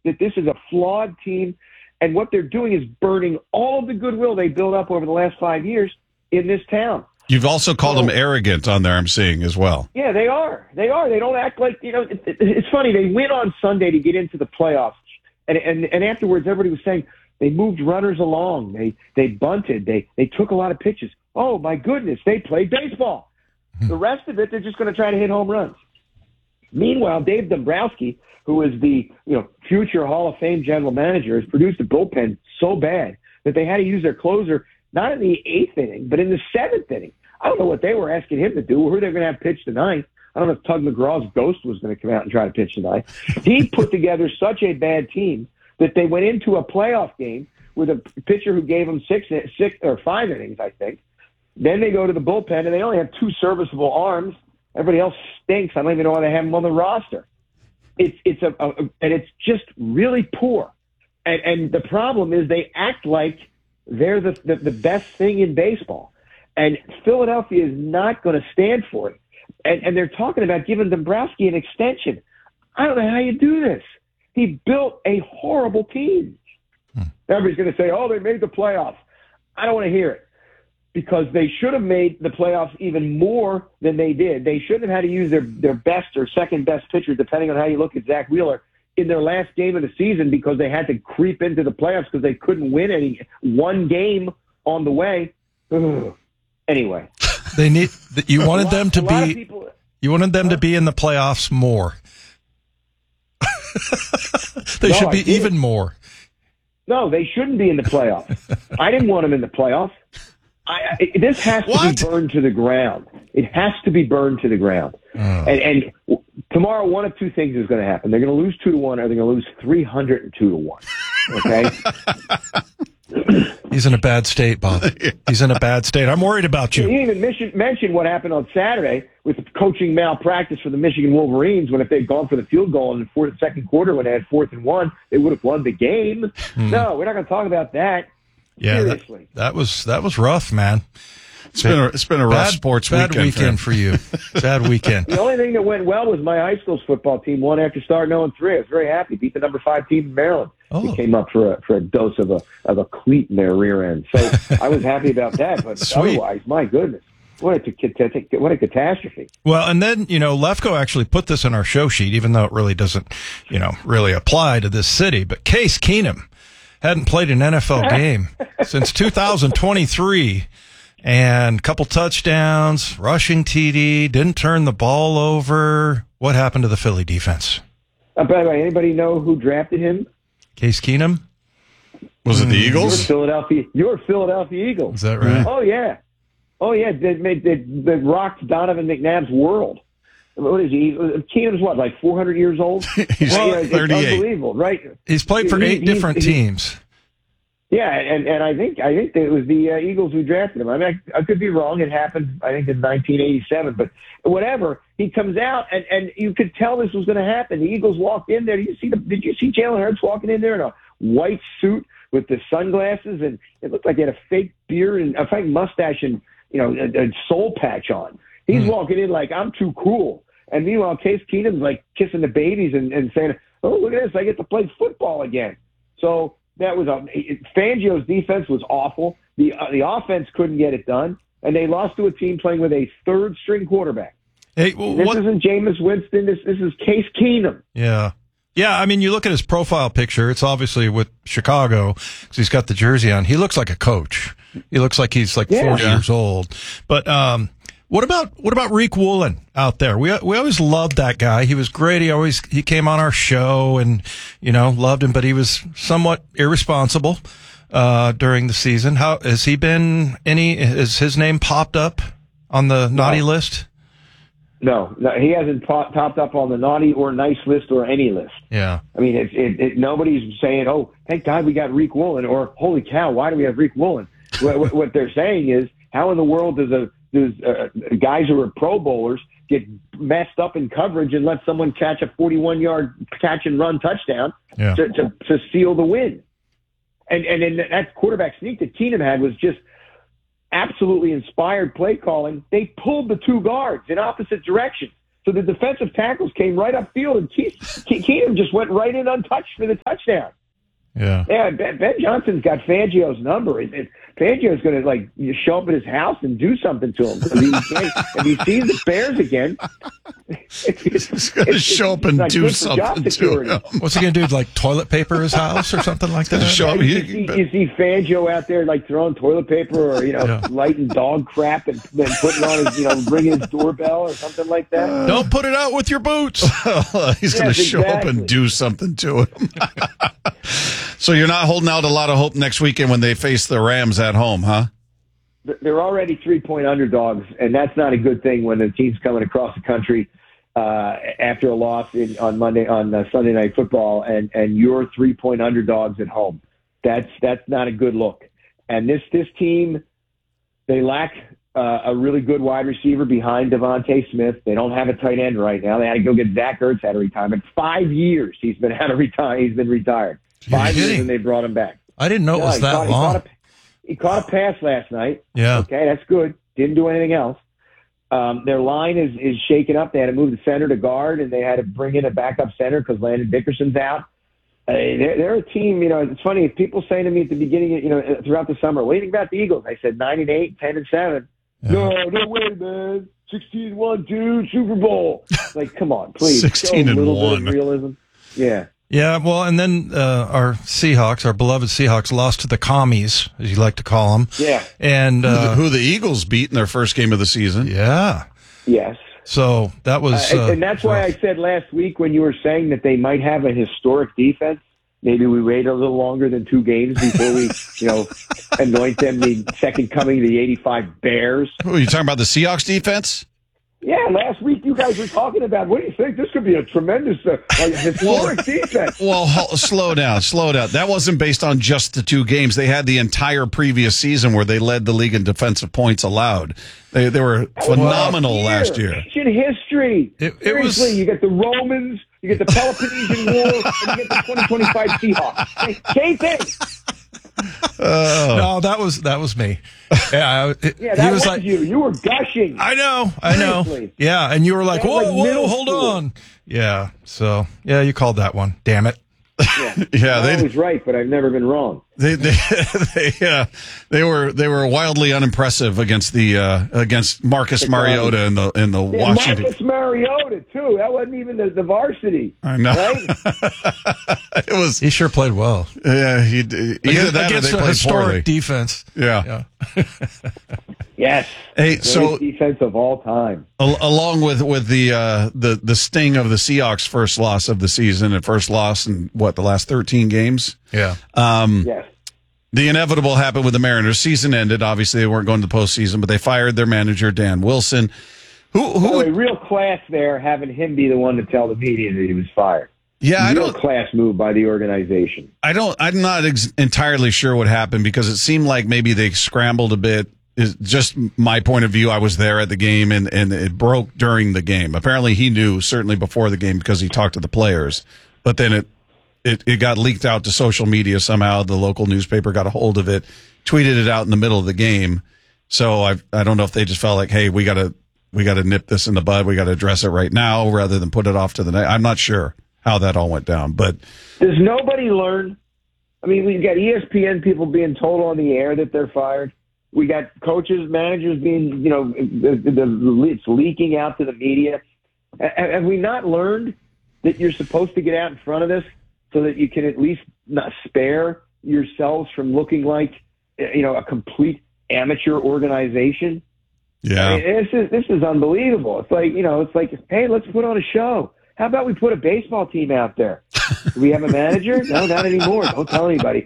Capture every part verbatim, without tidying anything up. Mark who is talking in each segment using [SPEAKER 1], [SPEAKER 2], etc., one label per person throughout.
[SPEAKER 1] that this is a flawed team, and what they're doing is burning all of the goodwill they built up over the last five years in this town.
[SPEAKER 2] You've also called
[SPEAKER 1] so,
[SPEAKER 2] them arrogant on there, I'm seeing, as well.
[SPEAKER 1] Yeah, they are. They are. They don't act like, you know, it, it, it's funny. They win on Sunday to get into the playoffs, and, and, and afterwards everybody was saying they moved runners along. They they bunted. They, they took a lot of pitches. Oh, my goodness, they played baseball. The rest of it, they're just going to try to hit home runs. Meanwhile, Dave Dombrowski, who is the you know future Hall of Fame general manager, has produced a bullpen so bad that they had to use their closer not in the eighth inning, but in the seventh inning. I don't know what they were asking him to do, or who they're going to have pitch tonight. I don't know if Tug McGraw's ghost was going to come out and try to pitch tonight. He put together such a bad team that they went into a playoff game with a pitcher who gave them six, six or five innings, I think. Then they go to the bullpen, and they only have two serviceable arms. Everybody else stinks. I don't even know why they have them on the roster. It's it's a, a and it's just really poor. And and the problem is they act like they're the the, the best thing in baseball, and Philadelphia is not going to stand for it. And and they're talking about giving Dombrowski an extension. I don't know how you do this. He built a horrible team. Hmm. Everybody's going to say, "Oh, they made the playoffs." I don't want to hear it. Because they should have made the playoffs even more than they did. They shouldn't have had to use their, their best or second best pitcher, depending on how you look at Zach Wheeler, in their last game of the season because they had to creep into the playoffs because they couldn't win any one game on the way. Ugh. Anyway,
[SPEAKER 3] they need. You wanted
[SPEAKER 1] lot,
[SPEAKER 3] them to be.
[SPEAKER 1] People,
[SPEAKER 3] you wanted them huh? to be in the playoffs more. they
[SPEAKER 1] no,
[SPEAKER 3] should be even more.
[SPEAKER 1] No, they shouldn't be in the playoffs. I didn't want them in the playoffs. I, I, this has to
[SPEAKER 2] what?
[SPEAKER 1] be burned to the ground. It has to be burned to the ground. Oh. And, and tomorrow, one of two things is going to happen. They're going to lose two to one, or they're going to lose three hundred and two to one. Okay.
[SPEAKER 3] He's in a bad state, Bob. He's in a bad state. I'm worried about you.
[SPEAKER 1] You didn't even mention, mention what happened on Saturday with the coaching malpractice for the Michigan Wolverines when if they'd gone for the field goal in the fourth, second quarter when they had fourth and one, they would have won the game. Mm. No, we're not going to talk about that.
[SPEAKER 3] Yeah, that, that was that was rough, man.
[SPEAKER 2] It's been a, it's been a rough
[SPEAKER 3] bad,
[SPEAKER 2] sports
[SPEAKER 3] bad
[SPEAKER 2] weekend,
[SPEAKER 3] weekend for, for you. Bad weekend.
[SPEAKER 1] The only thing that went well was my high school's football team won after starting oh and three. I was very happy. Beat the number five team in Maryland. Oh. They came up for a for a dose of a of a cleat in their rear end. So I was happy about that. But
[SPEAKER 3] Sweet.
[SPEAKER 1] Otherwise, my goodness. What a, what a catastrophe.
[SPEAKER 3] Well, and then, you know, Lefko actually put this in our show sheet, even though it really doesn't, you know, really apply to this city. But Case Keenum hadn't played an N F L game since two thousand twenty-three, and a couple touchdowns, rushing T D, didn't turn the ball over. What happened to the Philly defense?
[SPEAKER 1] Uh, by the way, anybody know who drafted him?
[SPEAKER 3] Case Keenum?
[SPEAKER 2] Was it the Eagles?
[SPEAKER 1] Your Philadelphia, your Philadelphia Eagles.
[SPEAKER 3] Is that right?
[SPEAKER 1] Oh, yeah. Oh, yeah. They, they, they, they rocked Donovan McNabb's world. What is he? Keenum's what, like four hundred years old?
[SPEAKER 2] He's
[SPEAKER 1] well, it's
[SPEAKER 2] thirty-eight.
[SPEAKER 1] Unbelievable, right?
[SPEAKER 3] He's played for
[SPEAKER 1] he,
[SPEAKER 3] eight
[SPEAKER 1] he,
[SPEAKER 3] different
[SPEAKER 1] he,
[SPEAKER 3] teams.
[SPEAKER 1] Yeah, and, and I think I think it was the uh, Eagles who drafted him. I mean, I, I could be wrong. It happened, I think, in nineteen eighty-seven. But whatever, he comes out, and, and you could tell this was going to happen. The Eagles walked in there. Did you see the? Did you see Jalen Hurts walking in there in a white suit with the sunglasses, and it looked like he had a fake beard and a fake mustache and you know a, a soul patch on. He's mm. walking in like, I'm too cool. And meanwhile, Case Keenum's like kissing the babies and, and saying, oh, look at this, I get to play football again. So that was a Fangio's defense was awful. The uh, the offense couldn't get it done, and they lost to a team playing with a third string quarterback.
[SPEAKER 3] Hey, well,
[SPEAKER 1] this
[SPEAKER 3] what?
[SPEAKER 1] isn't Jameis Winston. This this is Case Keenum.
[SPEAKER 3] Yeah. Yeah, I mean, you look at his profile picture, it's obviously with Chicago because he's got the jersey on. He looks like a coach. He looks like he's like
[SPEAKER 1] yeah.
[SPEAKER 3] forty years old. But um, what about what about Riq Woolen out there? We we always loved that guy. He was great. He always he came on our show and, you know, loved him, but he was somewhat irresponsible uh, during the season. How has he been? Any has his name popped up on the naughty
[SPEAKER 1] no.
[SPEAKER 3] list?
[SPEAKER 1] No, no, he hasn't pop, popped up on the naughty or nice list or any list.
[SPEAKER 3] Yeah.
[SPEAKER 1] I mean, it, it, it, nobody's saying, oh, thank God we got Riq Woolen, or holy cow, why do we have Riq Woolen? what, what they're saying is, how in the world does a does uh, guys who are Pro Bowlers get messed up in coverage and let someone catch a forty-one-yard catch and run touchdown
[SPEAKER 3] yeah.
[SPEAKER 1] to, to, to seal the win? And and then that quarterback sneak that Keenum had was just absolutely inspired play calling. They pulled the two guards in opposite directions. So the defensive tackles came right upfield, and Keith, Keenum just went right in untouched for the touchdown.
[SPEAKER 3] Yeah.
[SPEAKER 1] Yeah, Ben, Ben Johnson's got Fangio's number. It, it, Fangio's going to like show up at his house and do something to him. He if he sees the Bears again,
[SPEAKER 2] he's going to show up and
[SPEAKER 1] like
[SPEAKER 2] do something to him.
[SPEAKER 3] What's he going to do? Like toilet paper his house or something like that?
[SPEAKER 2] Show him.
[SPEAKER 1] You, see, you see Fangio out there like throwing toilet paper or you know
[SPEAKER 3] Yeah.
[SPEAKER 1] lighting dog crap and then putting on his you know ringing his doorbell or something like that.
[SPEAKER 3] Don't put it out with your boots.
[SPEAKER 2] He's going to
[SPEAKER 1] Yes,
[SPEAKER 2] show up
[SPEAKER 1] exactly.
[SPEAKER 2] and do something to him. So you're not holding out a lot of hope next weekend when they face the Rams at home, huh?
[SPEAKER 1] They're already three-point underdogs, and that's not a good thing when the team's coming across the country uh, after a loss in, on Monday on uh, Sunday Night Football, and and you're three-point underdogs at home. That's that's not a good look. And this this team, they lack uh, a really good wide receiver behind Devontae Smith. They don't have a tight end right now. They had to go get Zach Ertz out of retirement. Five years he's been out of retire. He's been retired. Five years, and they brought him back.
[SPEAKER 3] I didn't know it
[SPEAKER 1] Yeah,
[SPEAKER 3] was
[SPEAKER 1] he
[SPEAKER 3] that
[SPEAKER 1] caught- he
[SPEAKER 3] long.
[SPEAKER 1] caught a- He caught a pass last night.
[SPEAKER 3] Yeah.
[SPEAKER 1] Okay, that's good. Didn't do anything else. Um, their line is, is shaken up. They had to move the center to guard, and they had to bring in a backup center because Landon Dickerson's out. Uh, they're, they're a team, you know, it's funny. People saying to me at the beginning, you know, throughout the summer, what do you think about the Eagles? I said nine and eight, ten and seven.
[SPEAKER 3] Yeah.
[SPEAKER 1] No, no way, man. sixteen and one, dude, Super Bowl. Like, come on, please.
[SPEAKER 2] sixteen
[SPEAKER 1] Show a
[SPEAKER 2] and
[SPEAKER 1] little
[SPEAKER 2] one.
[SPEAKER 1] bit of realism. Yeah.
[SPEAKER 3] Yeah, well, and then uh, our Seahawks, our beloved Seahawks, lost to the commies, as you like to call them.
[SPEAKER 1] Yeah.
[SPEAKER 3] And, uh,
[SPEAKER 2] Who the Eagles beat in their first game of the season.
[SPEAKER 3] yeah.
[SPEAKER 1] Yes.
[SPEAKER 3] So that was.
[SPEAKER 1] Uh,
[SPEAKER 3] Uh,
[SPEAKER 1] and, and that's why I said last week when you were saying that they might have a historic defense, maybe we wait a little longer than two games before we, you know, anoint them the second coming of the eighty-five Bears.
[SPEAKER 2] Who, are you talking about the Seahawks defense?
[SPEAKER 1] Yeah, last week you guys were talking about, what do you think? This could be a tremendous, uh, like, historic defense.
[SPEAKER 2] Well, ho- slow down, slow down. That wasn't based on just the two games. They had the entire previous season where they led the league in defensive points allowed. They they were phenomenal
[SPEAKER 1] Year,
[SPEAKER 2] last year.
[SPEAKER 1] Ancient history.
[SPEAKER 3] It- it
[SPEAKER 1] Seriously,
[SPEAKER 3] was-
[SPEAKER 1] you get the Romans, you get the Peloponnesian War, and you get the twenty twenty-five Seahawks. Same thing.
[SPEAKER 3] no, that was that was me. Yeah, it,
[SPEAKER 1] Yeah,
[SPEAKER 3] he
[SPEAKER 1] that
[SPEAKER 3] was,
[SPEAKER 1] was,
[SPEAKER 3] like,
[SPEAKER 1] you. You were gushing.
[SPEAKER 3] I know, I know.
[SPEAKER 1] Seriously.
[SPEAKER 3] Yeah, and you were like,
[SPEAKER 1] That was
[SPEAKER 3] whoa,
[SPEAKER 1] like
[SPEAKER 3] whoa,
[SPEAKER 1] middle
[SPEAKER 3] hold
[SPEAKER 1] school.
[SPEAKER 3] on. Yeah, so yeah, you called that one. Damn it.
[SPEAKER 1] Yeah,
[SPEAKER 2] Yeah,
[SPEAKER 1] I
[SPEAKER 2] they
[SPEAKER 1] was right, but I've never been wrong.
[SPEAKER 2] they they they, uh, they were they were wildly unimpressive against the uh, against Marcus Mariota and the in the
[SPEAKER 1] Yeah,
[SPEAKER 2] Washington.
[SPEAKER 1] Marcus Mariota too. That wasn't even the, the varsity.
[SPEAKER 2] I know.
[SPEAKER 1] Right?
[SPEAKER 2] It was
[SPEAKER 3] He sure played well.
[SPEAKER 2] yeah. He either
[SPEAKER 3] Against,
[SPEAKER 2] that or
[SPEAKER 3] against
[SPEAKER 2] they
[SPEAKER 3] a
[SPEAKER 2] played
[SPEAKER 3] historic
[SPEAKER 2] poorly.
[SPEAKER 3] defense.
[SPEAKER 2] Yeah.
[SPEAKER 3] Yeah.
[SPEAKER 1] Yes.
[SPEAKER 2] Hey,
[SPEAKER 1] Greatest
[SPEAKER 2] so
[SPEAKER 1] defense of all time.
[SPEAKER 2] Al- along with with the uh, the the sting of the Seahawks' first loss of the season and first loss in what the last thirteen games,
[SPEAKER 3] Yeah.
[SPEAKER 2] um,
[SPEAKER 1] Yes.
[SPEAKER 2] the inevitable happened with the Mariners. Season ended. Obviously, they weren't going to the postseason, but they fired their manager Dan Wilson. Who
[SPEAKER 1] By
[SPEAKER 2] who?
[SPEAKER 1] the way,
[SPEAKER 2] would-
[SPEAKER 1] real class there, having him be the one to tell the media that he was fired.
[SPEAKER 2] yeah, I
[SPEAKER 1] real
[SPEAKER 2] don't.
[SPEAKER 1] class move by the organization.
[SPEAKER 2] I don't. I'm not ex- entirely sure what happened because it seemed like maybe they scrambled a bit. Is just my point of view. I was there at the game, and, and it broke during the game. Apparently, he knew certainly before the game because he talked to the players. But then it it it got leaked out to social media somehow. The local newspaper got a hold of it, tweeted it out in the middle of the game. So I I don't know if they just felt like, hey, we got to we got to nip this in the bud. We got to address it right now rather than put it off to the night. I'm not sure how that all went down, but
[SPEAKER 1] Does nobody learn? I mean, we've got E S P N people being told on the air that they're fired. We got coaches, managers being, you know, the, the, the, it's leaking out to the media. Have we not learned that you're supposed to get out in front of this so that you can at least not spare yourselves from looking like, you know, a complete amateur organization?
[SPEAKER 2] yeah.
[SPEAKER 1] I mean, this is this is unbelievable. It's like, you know, it's like, hey, let's put on a show. How about we put a baseball team out there? Do we have a manager? No, not anymore. Don't tell anybody.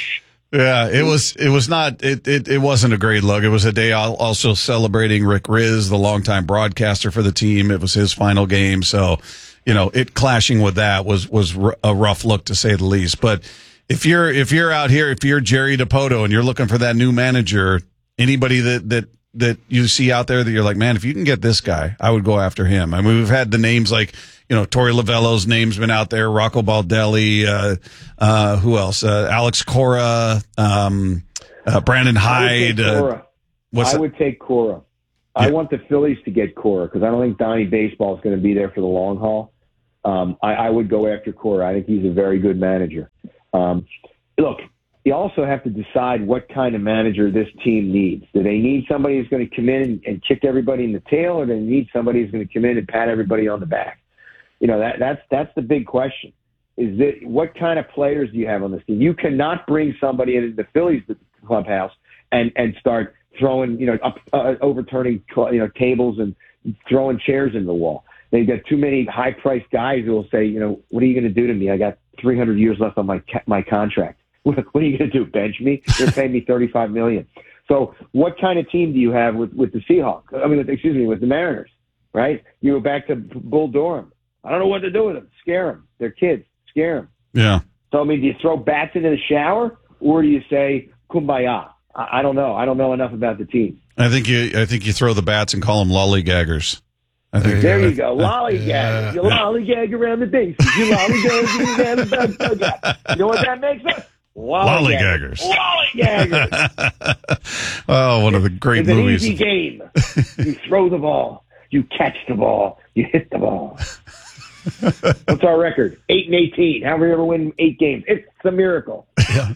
[SPEAKER 2] Yeah, it was. It was not. It, it. It wasn't a great look. It was a day al- also celebrating Rick Riz, the longtime broadcaster for the team. It was his final game, so you know, it clashing with that was was r- a rough look to say the least. But if you're if you're out here, if you're Jerry DiPoto and you're looking for that new manager, anybody that that that you see out there that you're like, man, if you can get this guy, I would go after him. I mean, we've had the names like, you know, Torey Lavello's name's been out there, Rocco Baldelli, uh, uh, who else? Uh, Alex Cora, um, uh, Brandon
[SPEAKER 1] I would
[SPEAKER 2] Hyde.
[SPEAKER 1] take
[SPEAKER 2] Uh,
[SPEAKER 1] Cora.
[SPEAKER 2] what's
[SPEAKER 1] I
[SPEAKER 2] that?
[SPEAKER 1] would take Cora. I want the Phillies to get Cora because I don't think Donnie Baseball is going to be there for the long haul. Um, I, I would go after Cora. I think he's a very good manager. Um, look, you also have to decide what kind of manager this team needs. Do they need somebody who's going to come in and, and kick everybody in the tail, or do they need somebody who's going to come in and pat everybody on the back? You know, that, that's that's the big question. Is that what kind of players do you have on this team? You cannot bring somebody into the Phillies clubhouse and, and start throwing, you know, up, uh, overturning, you know, tables and throwing chairs in the wall. They've got too many high-priced guys who will say, you know, what are you going to do to me? I got three hundred years left on my my contract. What are you going to do, bench me? They're paying me thirty-five million dollars. So what kind of team do you have with, with the Seahawks? I mean, with, excuse me, with the Mariners, right? You go back to Bull Durham. I don't know what to do with them. Scare them. They're kids. Scare them.
[SPEAKER 2] Yeah.
[SPEAKER 1] So, I mean, do you throw bats into the shower, or do you say kumbaya? I, I don't know. I don't know enough about the team.
[SPEAKER 2] I think you. I think you throw the bats and call them lollygaggers. I think
[SPEAKER 1] there you go, lollygag. Yeah. You lollygag around the bases. You lollygag around the dugout. You know what that makes us?
[SPEAKER 2] Lollygaggers.
[SPEAKER 1] Lollygaggers.
[SPEAKER 2] Oh, one of the great
[SPEAKER 1] it's
[SPEAKER 2] movies.
[SPEAKER 1] It's an easy game. You throw the ball. You catch the ball. You hit the ball. What's our record? Eight and eighteen. How do we ever win eight games? It's a miracle.
[SPEAKER 2] Yeah.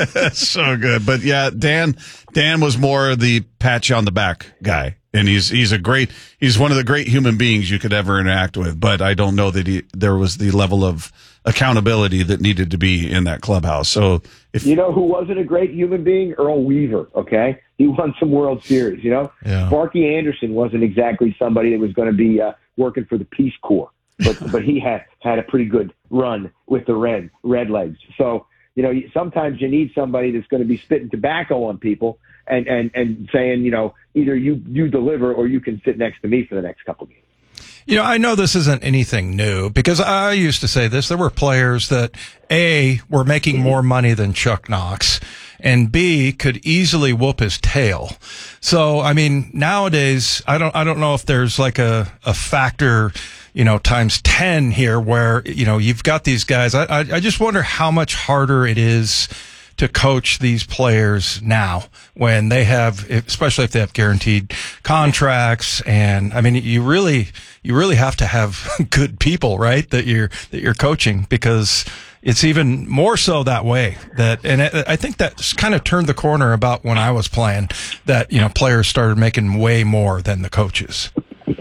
[SPEAKER 2] So good. But yeah, Dan Dan was more the pat you on the back guy. And he's he's a great he's one of the great human beings you could ever interact with. But I don't know that he there was the level of accountability that needed to be in that clubhouse. So if
[SPEAKER 1] you know who wasn't a great human being? Earl Weaver, okay? He won some World Series, you know?
[SPEAKER 3] Yeah.
[SPEAKER 1] Sparky Anderson wasn't exactly somebody that was going to be uh, working for the Peace Corps. But but he had, had a pretty good run with the Red Redlegs. So, you know, sometimes you need somebody that's going to be spitting tobacco on people and, and, and saying, you know, either you, you deliver or you can sit next to me for the next couple of games.
[SPEAKER 3] You know, I know this isn't anything new because I used to say this. There were players that, A, were making more money than Chuck Knox, and B, could easily whoop his tail. So, I mean, nowadays, I don't, I don't know if there's like a, a factor, you know, times ten here where, you know, you've got these guys. I, I, I just wonder how much harder it is to coach these players now when they have, especially if they have guaranteed contracts. And I mean, you really, you really have to have good people, right? That you're, that you're coaching, because it's even more so that way that, and I think that's kind of turned the corner about when I was playing, that, you know, players started making way more than the coaches.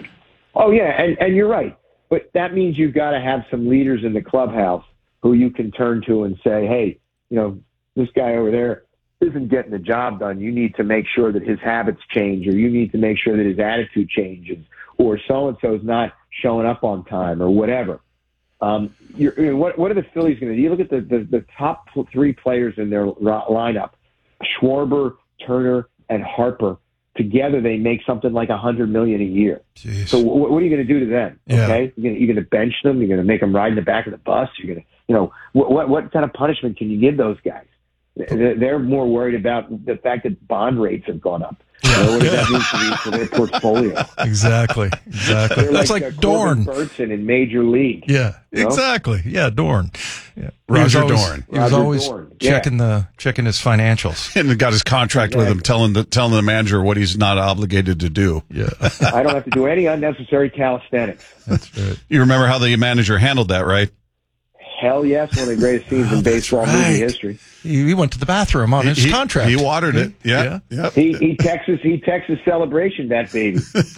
[SPEAKER 1] Oh yeah. And, and you're right. But that means you've got to have some leaders in the clubhouse who you can turn to and say, hey, you know, this guy over there isn't getting the job done. You need to make sure that his habits change, or you need to make sure that his attitude changes, or so-and-so is not showing up on time, or whatever. Um, you're, you know, what, what are the Phillies going to do? You look at the, the, the top three players in their lineup, Schwarber, Turner, and Harper. Together, they make something like a hundred million a year.
[SPEAKER 3] Jeez.
[SPEAKER 1] So what, what are you going to do to them?
[SPEAKER 3] Yeah.
[SPEAKER 1] Okay, you're going to bench them. You're going to make them ride in the back of the bus. You're going to, you know, what, what what kind of punishment can you give those guys? They're more worried about the fact that bond rates have gone up. You know, what does that mean for, for their portfolio?
[SPEAKER 3] Exactly, exactly.
[SPEAKER 1] They're
[SPEAKER 3] That's
[SPEAKER 1] like,
[SPEAKER 3] like
[SPEAKER 1] uh,
[SPEAKER 3] Dorn.
[SPEAKER 1] Corbin Burtson in Major League.
[SPEAKER 3] Yeah,
[SPEAKER 1] you know?
[SPEAKER 3] exactly. Yeah, Dorn. Yeah.
[SPEAKER 2] Roger
[SPEAKER 3] always,
[SPEAKER 2] Dorn.
[SPEAKER 3] He was
[SPEAKER 1] Roger
[SPEAKER 3] always
[SPEAKER 1] Dorn. Yeah.
[SPEAKER 3] checking the checking his financials.
[SPEAKER 2] and got his contract with him, telling the telling the manager what he's not obligated to do.
[SPEAKER 3] Yeah,
[SPEAKER 1] I don't have to do any unnecessary calisthenics.
[SPEAKER 3] that's right.
[SPEAKER 2] You remember how the manager handled that, right?
[SPEAKER 1] Hell yes, one of the greatest scenes
[SPEAKER 3] Oh,
[SPEAKER 1] in baseball
[SPEAKER 3] right.
[SPEAKER 1] movie history.
[SPEAKER 3] He, he went to the bathroom on his
[SPEAKER 2] he,
[SPEAKER 3] contract.
[SPEAKER 2] He watered it. Yeah,
[SPEAKER 3] Yeah.
[SPEAKER 2] yeah.
[SPEAKER 1] He he Texas he Texas celebration that baby.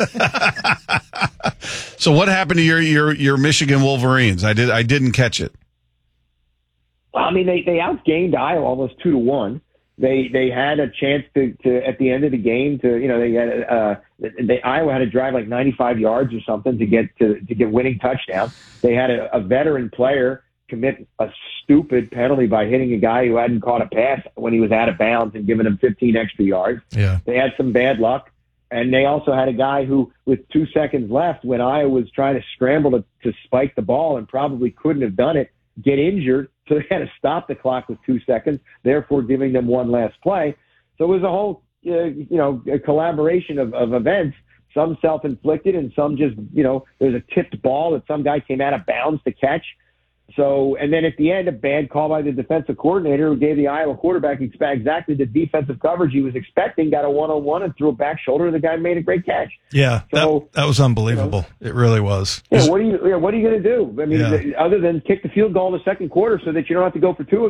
[SPEAKER 2] So what happened to your your your Michigan Wolverines? I did I didn't catch it.
[SPEAKER 1] Well, I mean, they, they outgained Iowa almost two to one. They they had a chance to, to at the end of the game to you know they had uh they Iowa had to drive like ninety-five yards or something to get to to get winning touchdown. They had a, a veteran player commit a stupid penalty by hitting a guy who hadn't caught a pass when he was out of bounds and giving him fifteen extra yards.
[SPEAKER 3] Yeah.
[SPEAKER 1] They had some bad luck. And they also had a guy who, with two seconds left, when Iowa was trying to scramble to, to spike the ball and probably couldn't have done it, get injured. So they had to stop the clock with two seconds, therefore giving them one last play. So it was a whole, uh, you know, a collaboration of, of events, some self-inflicted and some just, you know, there's a tipped ball that some guy came out of bounds to catch. So, and then at the end, a bad call by the defensive coordinator who gave the Iowa quarterback exactly the defensive coverage he was expecting, got a one-on-one and threw a back shoulder, and the guy made a great catch.
[SPEAKER 3] Yeah,
[SPEAKER 1] so,
[SPEAKER 3] that, that was unbelievable. You know, it really was.
[SPEAKER 1] Yeah, what are you, yeah, what are you going to do? I mean,
[SPEAKER 3] yeah.
[SPEAKER 1] other than kick the field goal in the second quarter so that you don't have to go for two